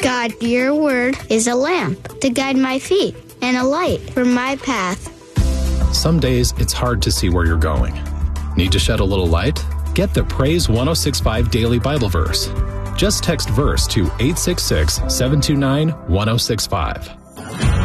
God, your word is a lamp to guide my feet and a light for my path. Some days it's hard to see where you're going. Need to shed a little light? Get the Praise 106.5 Daily Bible Verse. Just text verse to 866-729-1065.